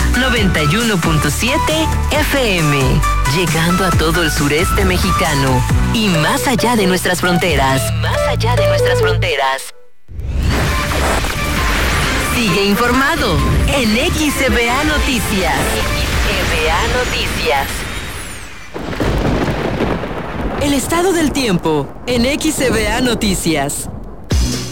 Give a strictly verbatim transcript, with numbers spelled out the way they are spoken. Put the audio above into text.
noventa y uno punto siete F M, llegando a todo el sureste mexicano y más allá de nuestras fronteras. Y más allá de nuestras fronteras. Sigue informado en X C B A Noticias. X C B A Noticias. El estado del tiempo en X C B A Noticias.